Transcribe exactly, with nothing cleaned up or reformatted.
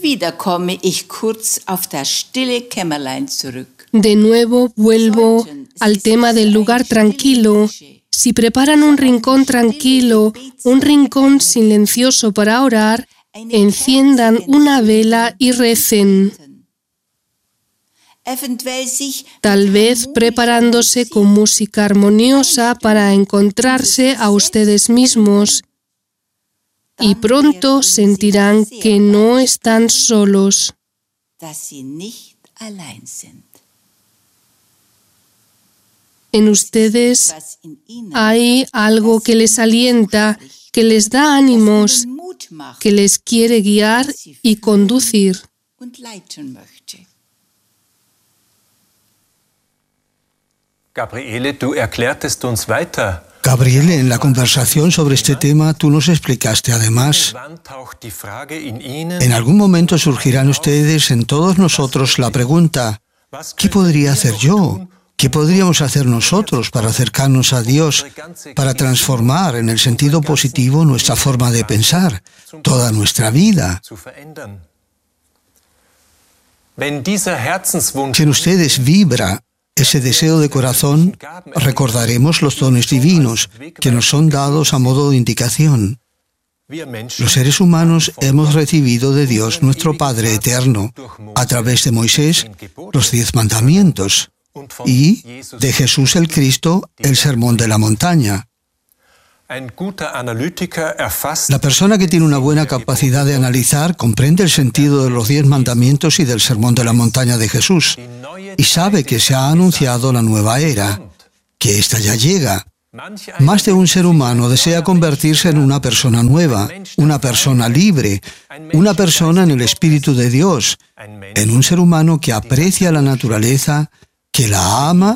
komme ich kurz auf das stille Kämmerlein zurück. De nuevo vuelvo al tema del lugar tranquilo. Si preparan un rincón tranquilo, un rincón silencioso para orar, enciendan una vela y recen. Tal vez preparándose con música armoniosa para encontrarse a ustedes mismos. Y pronto sentirán que no están solos. En ustedes hay algo que les alienta, que les da ánimos, que les quiere guiar y conducir. Gabriele, du erklärtest uns weiter. Gabriele, en la conversación sobre este tema tú nos explicaste además, en algún momento surgirán ustedes en todos nosotros la pregunta, ¿qué podría hacer yo? ¿Qué podríamos hacer nosotros para acercarnos a Dios, para transformar en el sentido positivo nuestra forma de pensar, toda nuestra vida? Si en ustedes vibra ese deseo de corazón, recordaremos los dones divinos que nos son dados a modo de indicación. Los seres humanos hemos recibido de Dios, nuestro Padre eterno, a través de Moisés, los diez mandamientos, y de Jesús el Cristo, el sermón de la montaña. La persona que tiene una buena capacidad de analizar comprende el sentido de los diez mandamientos y del sermón de la montaña de Jesús y sabe que se ha anunciado la nueva era, que ésta ya llega. Más de un ser humano desea convertirse en una persona nueva, una persona libre, una persona en el Espíritu de Dios, en un ser humano que aprecia la naturaleza, que la ama